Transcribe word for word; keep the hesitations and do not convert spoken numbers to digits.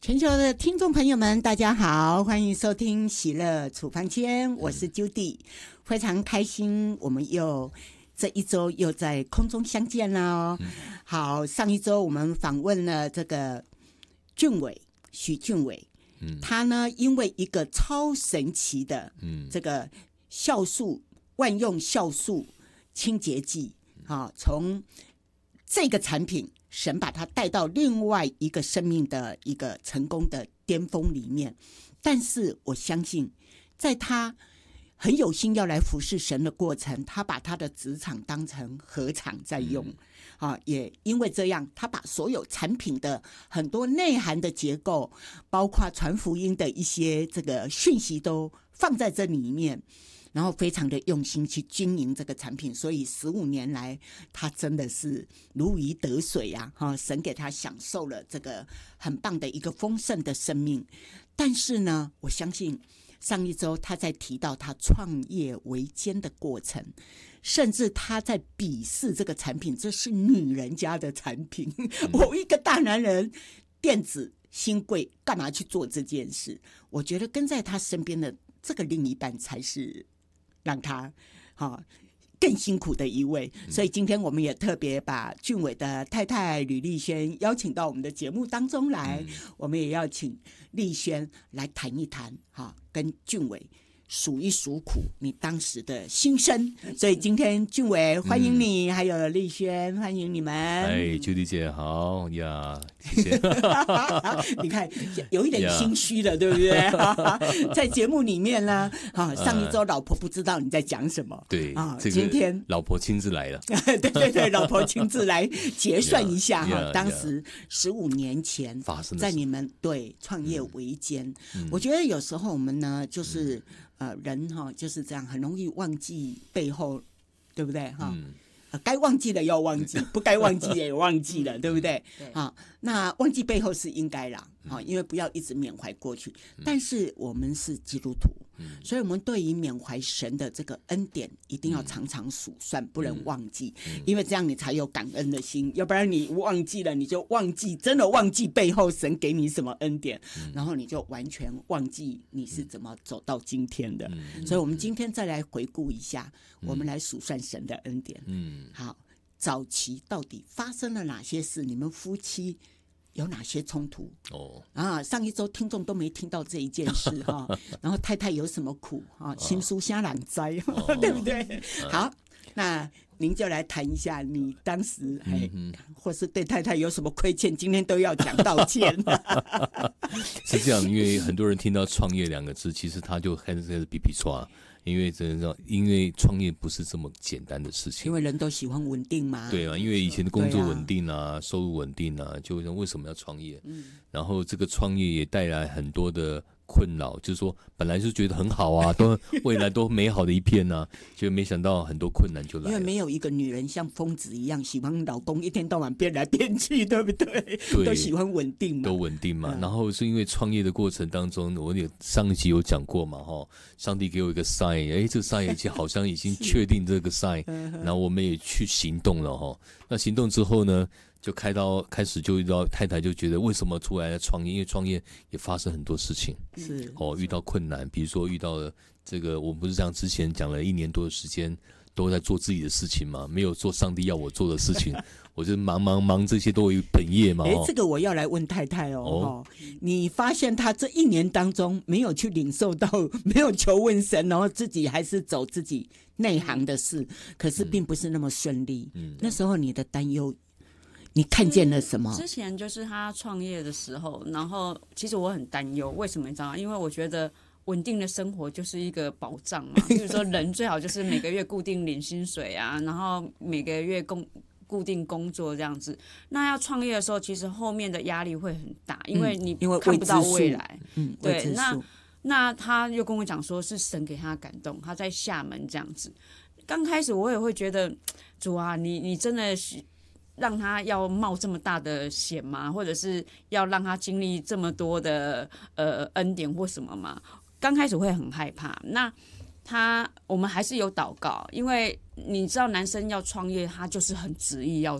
全球的听众朋友们大家好，欢迎收听喜乐处方签，我是 Judy， 非常开心我们又这一周又在空中相见了哦。好，上一周我们访问了这个俊伟许俊伟，他呢因为一个超神奇的这个酵素万用酵素清洁剂，从这个产品神把他带到另外一个生命的一个成功的巅峰里面，但是我相信在他很有心要来服侍神的过程，他把他的职场当成禾场在用、嗯啊、也因为这样他把所有产品的很多内涵的结构，包括传福音的一些这个讯息都放在这里面，然后非常的用心去经营这个产品，所以十五年来他真的是如鱼得水啊！神给他享受了这个很棒的一个丰盛的生命。但是呢，我相信上一周他在提到他创业维艰的过程，甚至他在鄙视这个产品，这是女人家的产品，我一个大男人电子新贵干嘛去做这件事？我觉得跟在他身边的这个另一半才是让他、哦、更辛苦的一位，所以今天我们也特别把俊伟的太太吕丽萱邀请到我们的节目当中来、嗯、我们也要请丽萱来谈一谈、哦、跟俊伟数一数苦你当时的心声，所以今天俊伟欢迎你、嗯、还有丽萱欢迎你们。 哎，Judy姐好呀，谢谢你看有一点心虚了、yeah. 对不对在节目里面呢、啊、上一周老婆不知道你在讲什么， 对、 啊这个、今天老婆亲自来了对对对，老婆亲自来结算一下、yeah, 哈， 当时十五年前发生在你们对创业维艰、嗯、我觉得有时候我们呢就是、嗯呃、人哈就是这样，很容易忘记背后，对不对哈？嗯呃、该忘记的要忘记，不该忘记的也忘记了，对不对？对啊，那忘记背后是应该啦，啊，因为不要一直缅怀过去。嗯、但是我们是基督徒、嗯，所以我们对于缅怀神的这个恩典，一定要常常数算，嗯、不能忘记、嗯，因为这样你才有感恩的心。要不然你忘记了，你就忘记，真的忘记背后神给你什么恩典，嗯、然后你就完全忘记你是怎么走到今天的。嗯、所以我们今天再来回顾一下，嗯、我们来数算神的恩典。嗯。好，早期到底发生了哪些事？你们夫妻有哪些冲突？哦，啊，上一周听众都没听到这一件事哈。然后太太有什么苦啊？新书瞎懒栽，哦、对不对？哦、好，那您就来谈一下你当时哎、嗯，或是对太太有什么亏欠，今天都要讲道歉。 是这样，因为很多人听到创业两个字，其实他就开始开始比比刷。因为真的，因为创业不是这么简单的事情。 因为人都喜欢稳定嘛。 对啊，因为以前的工作稳定啊，啊收入稳定啊，就为什么要创业？嗯。然后这个创业也带来很多的困扰，就是说本来就觉得很好啊，都未来都美好的一片啊，就没想到很多困难就来了。 因为没有一个女人像疯子一样喜欢老公一天到晚变来变去，对不对？ 对， 都喜欢稳定嘛， 都稳定嘛。嗯、然后是因为创业的过程当中，我有上一集有讲过嘛，哈，上帝给我一个 sign， 哎，这个 sign 已经好像已经确定这个 sign， 然后我们也去行动了哈。那行动之后呢？就开到开始就遇到太太就觉得为什么出来创业？因为创业也发生很多事情， 是哦，遇到困难，比如说遇到了这个，我不是这样之前讲了一年多的时间都在做自己的事情嘛，没有做上帝要我做的事情，我就忙忙忙这些都有本业嘛。 哎，这个我要来问太太 哦, 哦，你发现他这一年当中没有去领受到，没有求问神，然后自己还是走自己内行的事，可是并不是那么顺利。嗯，那时候你的担忧。你看见了什么？ 之前就是他创业的时候，然后其实我很担忧，为什么你知道吗？因为我觉得稳定的生活就是一个保障嘛。比如说人最好就是每个月固定领薪水啊，然后每个月工固定工作这样子。那要创业的时候，其实后面的压力会很大，因为你看不到未来。 嗯， 对，那那他又跟我讲说是神给他感动，他在厦门这样子。刚开始我也会觉得，主啊，你你真的是。让他要冒这么大的险吗？或者是要让他经历这么多的呃恩典或什么吗？刚开始会很害怕。那他我们还是有祷告，因为你知道男生要创业，他就是很执意要